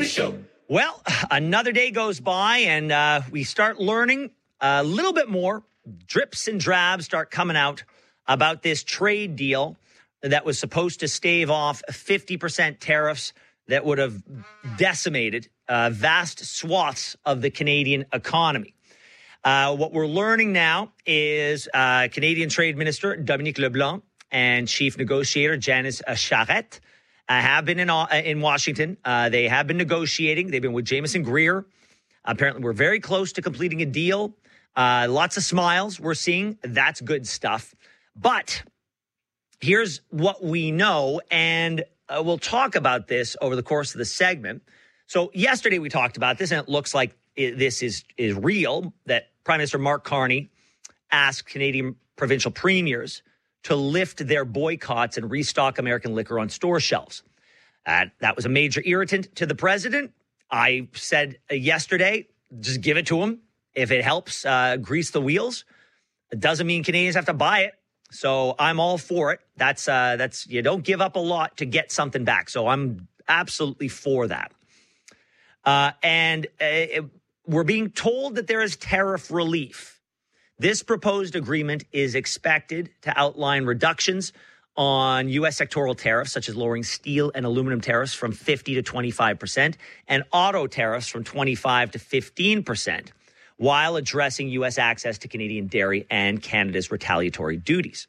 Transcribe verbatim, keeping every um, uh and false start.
Show. Well, another day goes by and uh, we start learning a little bit more. Drips and drabs start coming out about this trade deal that was supposed to stave off fifty percent tariffs that would have decimated uh, vast swaths of the Canadian economy. Uh, what we're learning now is uh, Canadian Trade Minister Dominique LeBlanc and Chief Negotiator Janice Charette uh, have been in, uh, in Washington. Uh, they have been negotiating. They've been with Jameson Greer. Apparently, we're very close to completing a deal. Uh, lots of smiles we're seeing. That's good stuff. But here's what we know, and uh, we'll talk about this over the course of the segment. So yesterday we talked about this, and it looks like it, this is, is real, that Prime Minister Mark Carney asked Canadian provincial premiers to lift their boycotts and restock American liquor on store shelves. Uh, that was a major irritant to the president. I said uh, yesterday, just give it to him. If it helps uh, grease the wheels, it doesn't mean Canadians have to buy it. So I'm all for it. That's uh, that's you don't give up a lot to get something back. So I'm absolutely for that. Uh, and uh, it, we're being told that there is tariff relief. This proposed agreement is expected to outline reductions on U S sectoral tariffs, such as lowering steel and aluminum tariffs from fifty to twenty-five percent and auto tariffs from twenty-five to fifteen percent, while addressing U S access to Canadian dairy and Canada's retaliatory duties.